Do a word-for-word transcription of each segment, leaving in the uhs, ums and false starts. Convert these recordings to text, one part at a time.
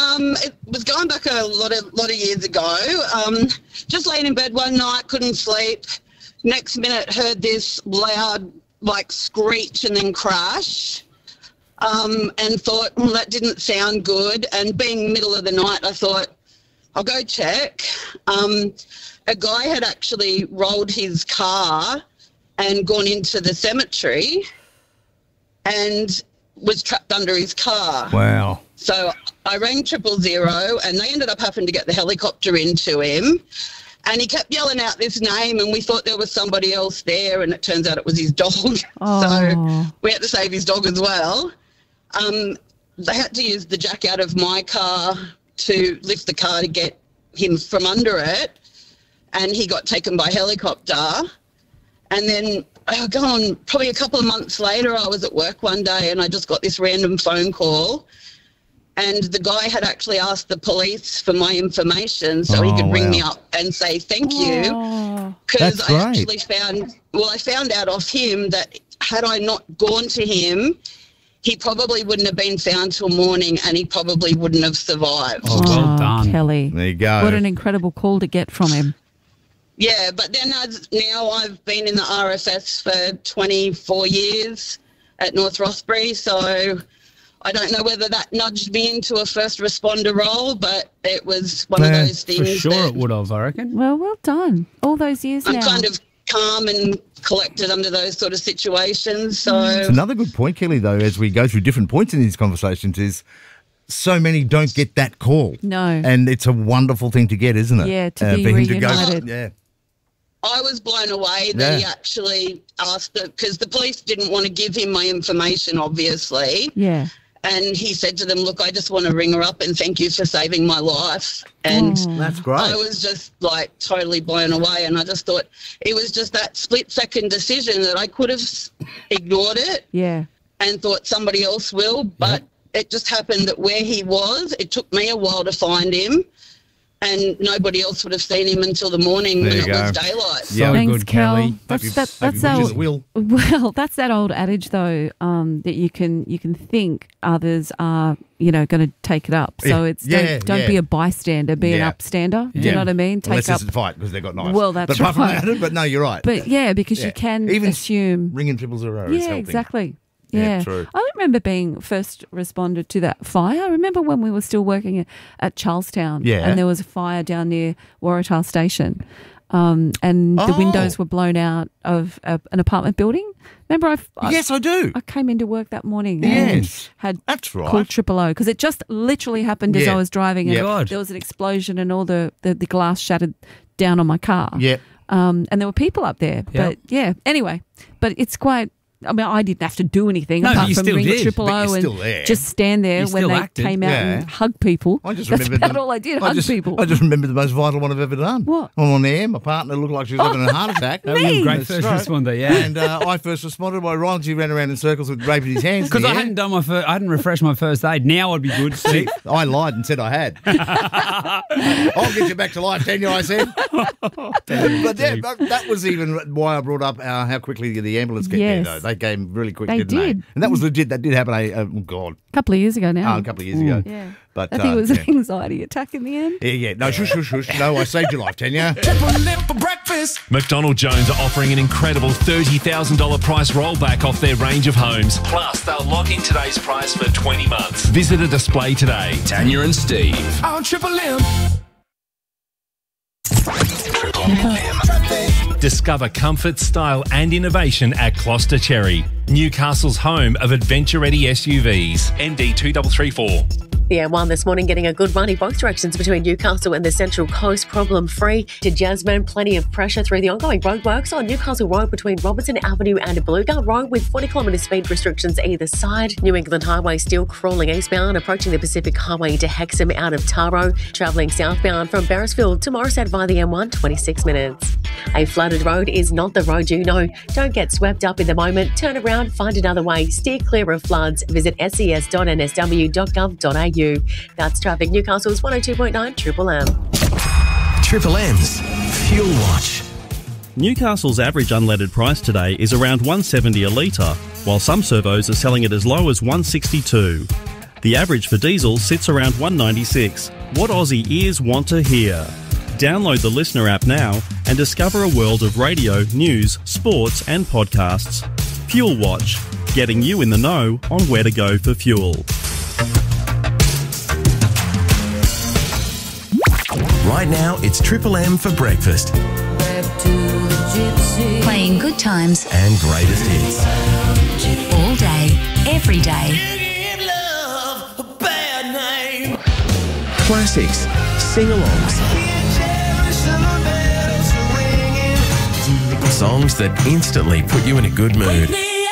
Um, it was going back a lot of lot of years ago. Um, just laying in bed one night, couldn't sleep. Next minute, heard this loud, like, screech and then crash. Um, and thought, well, that didn't sound good. And being middle of the night, I thought, I'll go check. Um, a guy had actually rolled his car and gone into the cemetery and was trapped under his car. Wow. So I rang triple zero and they ended up having to get the helicopter into him. And he kept yelling out this name and we thought there was somebody else there and it turns out it was his dog. Oh. So we had to save his dog as well. Um, they had to use the jack out of my car to lift the car to get him from under it. And he got taken by helicopter. And then oh, go on, probably a couple of months later, I was at work one day and I just got this random phone call. And the guy had actually asked the police for my information so oh, he could ring wow. me up and say thank you. Because That's I great. actually found, well, I found out off him that had I not gone to him, he probably wouldn't have been found till morning and he probably wouldn't have survived. Oh, well done. Kelly. There you go. What an incredible call to get from him. Yeah, but then as now I've been in the R F S for twenty-four years at North Rothbury, so I don't know whether that nudged me into a first responder role, but it was one Yeah, of those for things For sure that it would have, I reckon. Well, well done. All those years I'm now. kind of calm and collected under those sort of situations. So It's another good point, Kelly, though, as we go through different points in these conversations is so many don't get that call. No. And it's a wonderful thing to get, isn't it? Yeah, to be for him reunited. To go, yeah. I was blown away that he Yeah. actually asked the, because the police didn't want to give him my information, obviously. Yeah. And he said to them, look, I just want to ring her up and thank you for saving my life. And Oh. That's great. I was just like totally blown away. And I just thought it was just that split second decision that I could have ignored it Yeah. and thought somebody else will. But it just happened that where he was, it took me a while to find him. And nobody else would have seen him until the morning There when you it go. was daylight. So Thanks, good, Kel. Kelly. That's Hope that, you- that's hope you our, wish it will. well, that's that old adage though, um, that you can you can think others are, you know, going to take it up. So Yeah. it's Yeah, don't, don't yeah. be a bystander, be an Yeah. upstander. Do you Yeah. know what I mean? Take Unless up. it's a fight because they've got knives. Well, that's but apart right. From that, but no, you're right. But yeah, because Yeah. you can Even assume. ringing triple zero is Yeah, helping. exactly. Yeah, Yeah, true. I remember being first responded to that fire. I remember when we were still working at, at Charlestown, Yeah. and there was a fire down near Waratah Station, um, and the Oh. windows were blown out of a, an apartment building. Remember, I, I Yes, I do. I came into work that morning and Yes. had That's right. called Triple O because it just literally happened as Yeah. I was driving, and Yep. God. there was an explosion and all the, the, the glass shattered down on my car. Yep. Um, and there were people up there. Yep. But yeah, anyway, but it's quite. I mean, I didn't have to do anything No, apart you from still ring did, Triple but O you're and still there. just stand there You when still they acted. came out Yeah. and hug people. I just That's remembered about the- all I did, I hug just, people. I just remembered the most vital one I've ever done. What? I'm on air. My partner looked like she was having a heart attack. That was a great In the first stroke. responder, yeah. And uh, I first responded by Ron. She ran around in circles with raping his hands. in Because the I air. hadn't done my first, I hadn't refreshed my first aid. Now I'd be good. See, I lied and said I had. I'll get you back to life, Tanya, I said. but yeah, that, that was even why I brought up uh, how quickly the ambulance get Yes. there, though. They came really quick, They didn't did. they? And that was legit. That did happen, a, uh, oh, God, A couple of years ago now. oh, a couple of years ago. Yeah. But, I think uh, it was yeah. an anxiety attack in the end. Yeah, yeah. No, shush, shush, shush. No, I saved your life, Tanya. McDonald Jones are offering an incredible thirty thousand dollars price rollback off their range of homes. Plus, they'll lock in today's price for twenty months. Visit a display today. Tanya and Steve. On Triple M. Triple M. Discover comfort, style and innovation at Gloucester Cherry, Newcastle's home of adventure-ready S U Vs. M D two three three four. The M one this morning getting a good run in both directions between Newcastle and the Central Coast, problem-free to Jasmine. Plenty of pressure through the ongoing roadworks on Newcastle Road between Robertson Avenue and Bluegard Road with forty kilometre speed restrictions either side. New England Highway still crawling eastbound, approaching the Pacific Highway into Hexham out of Taro. Travelling southbound from Beresfield to Morisset via the M one, twenty-six minutes. A flooded road is not the road you know. Don't get swept up in the moment. Turn around, find another way. Steer clear of floods. Visit s e s dot n s w dot gov dot a u. That's traffic. Newcastle's one oh two point nine Triple M. Triple M's Fuel Watch. Newcastle's average unleaded price today is around one seventy a litre, while some servos are selling it as low as one sixty-two. The average for diesel sits around one ninety-six. What Aussie ears want to hear. Download the Listener app now and discover a world of radio, news, sports and podcasts. Fuel Watch, getting you in the know on where to go for fuel. Right now, it's Triple M for breakfast. Playing good times and greatest hits. all day, every day. Classics, sing-alongs, songs that instantly put you in a good mood.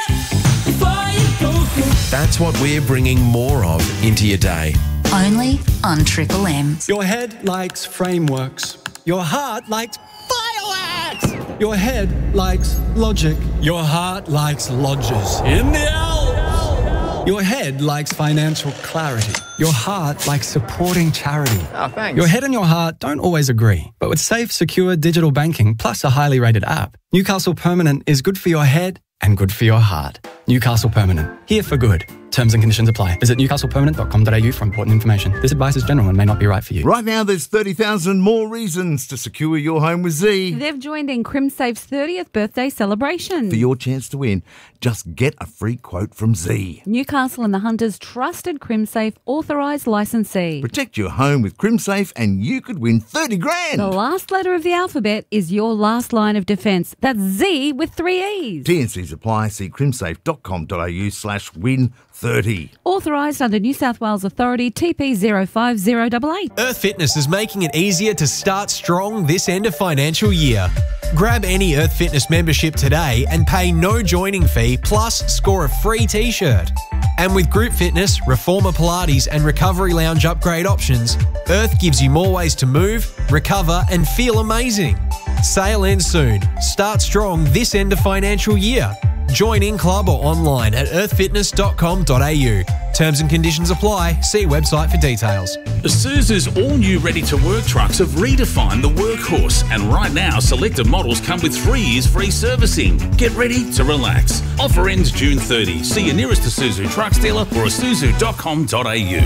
That's what we're bringing more of into your day. Only on Triple M. Your head likes frameworks. Your heart likes fireworks. Your head likes logic. Your heart likes lodges. In the Alps. Your head likes financial clarity. Your heart likes supporting charity. Oh, thanks. Your head and your heart don't always agree, but with safe, secure digital banking plus a highly rated app, Newcastle Permanent is good for your head and good for your heart. Newcastle Permanent, here for good. Terms and conditions apply. Visit newcastle permanent dot com dot a u for important information. This advice is general and may not be right for you. Right now, there's thirty thousand more reasons to secure your home with Z. They've joined in CrimSafe's thirtieth birthday celebration. For your chance to win, just get a free quote from Z. Newcastle and the Hunters' trusted CrimSafe authorised licensee. Protect your home with CrimSafe and you could win thirty grand. The last letter of the alphabet is your last line of defence. That's Z with three E's. T and Cs apply. See crimsafe dot com dot a u slash win thirty. Authorised under New South Wales Authority T P zero five zero eight eight. Earth Fitness is making it easier to start strong this end of financial year. Grab any Earth Fitness membership today and pay no joining fee plus score a free t-shirt. And with Group Fitness, Reformer Pilates and Recovery Lounge upgrade options, Earth gives you more ways to move, recover and feel amazing. Sale ends soon. Start strong this end of financial year. Join in club or online at earth fitness dot com dot a u. Terms and conditions apply. See website for details. Isuzu's all-new ready-to-work trucks have redefined the workhorse, and right now selected models come with three years free servicing. Get ready to relax. Offer ends June thirtieth. See your nearest Isuzu trucks dealer or isuzu dot com dot a u.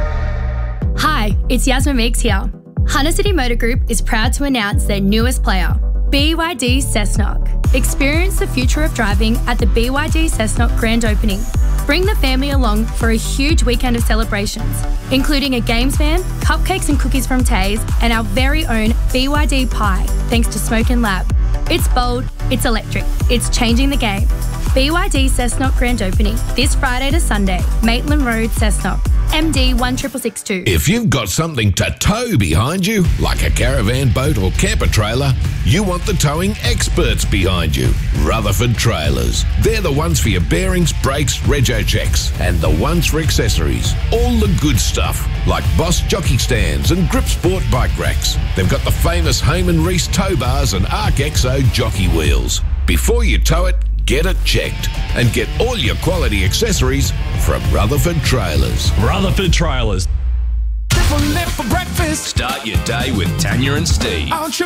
Hi, it's Yasmin Meeks here. Hunter City Motor Group is proud to announce their newest player, B Y D Cessnock. Experience the future of driving at the B Y D Cessnock grand opening. Bring the family along for a huge weekend of celebrations, including a games van, cupcakes and cookies from Taze, and our very own B Y D Pie, thanks to Smoke and Lab. It's bold, it's electric, it's changing the game. B Y D Cessnock grand opening this Friday to Sunday, Maitland Road, Cessnock. M D one six six six two. If you've got something to tow behind you, like a caravan, boat or camper trailer, you want the towing experts behind you. Rutherford Trailers. They're the ones for your bearings, brakes, rego checks, and the ones for accessories. All the good stuff, like Boss jockey stands and Grip Sport bike racks. They've got the famous Heyman Reese tow bars and Arc Exo jockey wheels. Before you tow it, get it checked and get all your quality accessories from Rutherford Trailers. Rutherford Trailers. Triple M for breakfast. Start your day with Tanya and Steve. On